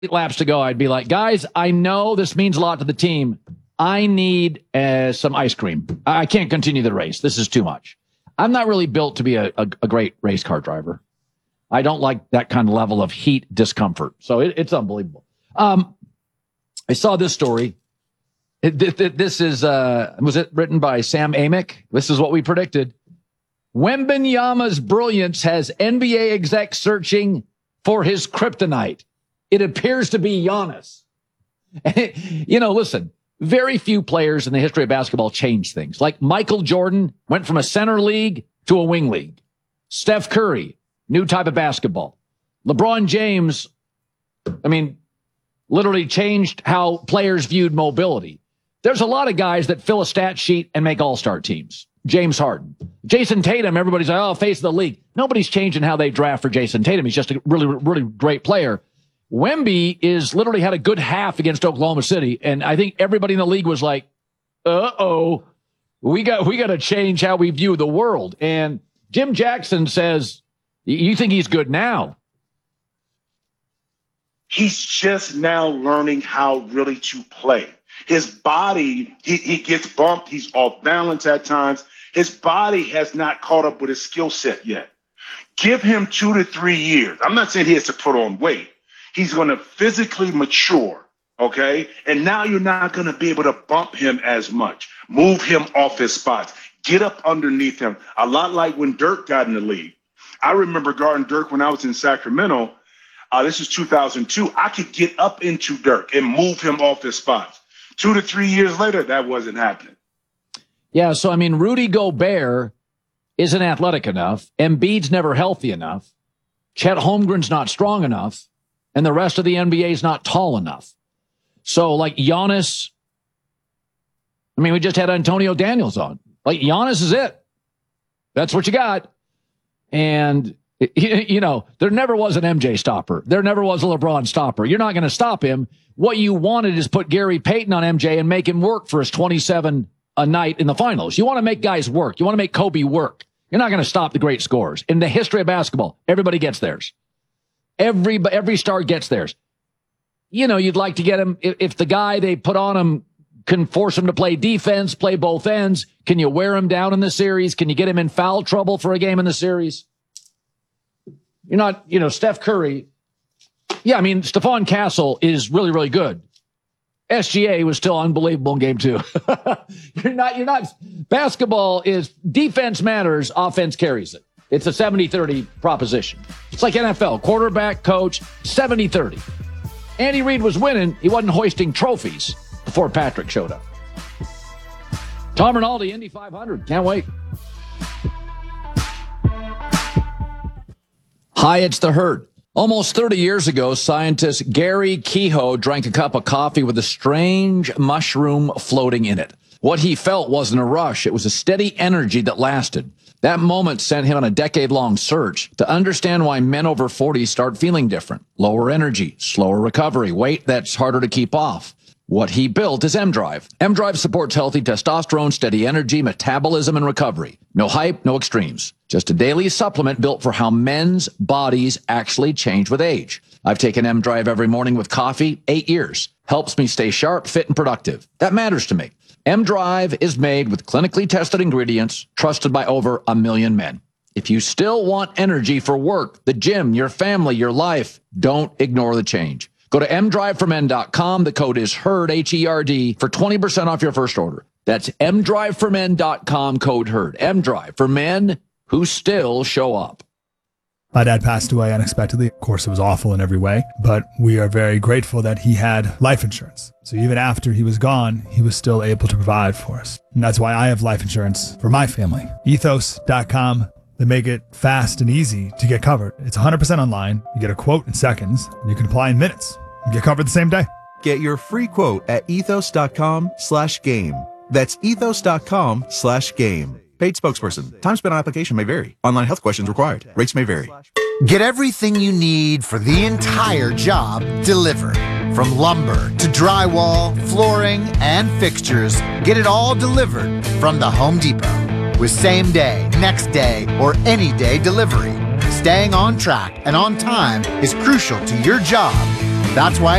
laps to go, I'd be like, guys, I know this means a lot to the team. I need some ice cream. I can't continue the race. This is too much. I'm not really built to be a great race car driver. I don't like that kind of level of heat discomfort. So it's unbelievable. I saw this story. This is, was it written by Sam Amick? This is what we predicted. Wembanyama's brilliance has NBA execs searching for his kryptonite. It appears to be Giannis. Listen, very few players in the history of basketball change things. Like Michael Jordan went from a center league to a wing league. Steph Curry, new type of basketball. LeBron James, literally changed how players viewed mobility. There's a lot of guys that fill a stat sheet and make all-star teams. James Harden. Jason Tatum, everybody's like, face of the league. Nobody's changing how they draft for Jason Tatum. He's just a really, really great player. Wemby is literally had a good half against Oklahoma City, and I think everybody in the league was like, we got to change how we view the world. And Jim Jackson says, you think he's good now? He's just now learning how really to play. His body, he gets bumped. He's off balance at times. His body has not caught up with his skill set yet. Give him 2 to 3 years. I'm not saying he has to put on weight. He's going to physically mature, okay? And now you're not going to be able to bump him as much. Move him off his spots. Get up underneath him. A lot like when Dirk got in the league. I remember guarding Dirk when I was in Sacramento. This is 2002. I could get up into Dirk and move him off his spots. 2 to 3 years later, that wasn't happening. Yeah, so, Rudy Gobert isn't athletic enough. Embiid's never healthy enough. Chet Holmgren's not strong enough. And the rest of the NBA is not tall enough. So, like Giannis, we just had Antonio Daniels on. Like, Giannis is it. That's what you got. And, there never was an MJ stopper. There never was a LeBron stopper. You're not going to stop him. What you wanted is put Gary Payton on MJ and make him work for his 27 a night in the finals. You want to make guys work. You want to make Kobe work. You're not going to stop the great scorers. In the history of basketball, everybody gets theirs. Every star gets theirs. You'd like to get him, if the guy they put on him can force him to play defense, play both ends, can you wear him down in the series? Can you get him in foul trouble for a game in the series? You're not, Steph Curry. Yeah, Stephon Castle is really, really good. SGA was still unbelievable in game 2. You're not, basketball is defense matters, offense carries it. It's a 70-30 proposition. It's like NFL, quarterback, coach, 70-30. Andy Reid was winning. He wasn't hoisting trophies before Patrick showed up. Tom Rinaldi, Indy 500. Can't wait. Hi, it's The Herd. Almost 30 years ago, scientist Gary Kehoe drank a cup of coffee with a strange mushroom floating in it. What he felt wasn't a rush. It was a steady energy that lasted. That moment sent him on a decade-long search to understand why men over 40 start feeling different. Lower energy, slower recovery, weight that's harder to keep off. What he built is M-Drive. M-Drive supports healthy testosterone, steady energy, metabolism, and recovery. No hype, no extremes. Just a daily supplement built for how men's bodies actually change with age. I've taken M-Drive every morning with coffee, 8 years. Helps me stay sharp, fit, and productive. That matters to me. M-Drive is made with clinically tested ingredients, trusted by over 1 million men. If you still want energy for work, the gym, your family, your life, don't ignore the change. Go to mdriveformen.com. The code is HERD, H-E-R-D, for 20% off your first order. That's mdriveformen.com, code HERD. M-Drive for men who still show up. My dad passed away unexpectedly. Of course, it was awful in every way, but we are very grateful that he had life insurance. So even after he was gone, he was still able to provide for us. And that's why I have life insurance for my family. Ethos.com. They make it fast and easy to get covered. It's 100% online. You get a quote in seconds. And you can apply in minutes. You get covered the same day. Get your free quote at ethos.com/game. That's ethos.com/game. Paid spokesperson. Time spent on application may vary. Online health questions required. Rates may vary. Get everything you need for the entire job delivered. From lumber to drywall, flooring, and fixtures, get it all delivered from the Home Depot. With same day, next day, or any day delivery. Staying on track and on time is crucial to your job That's why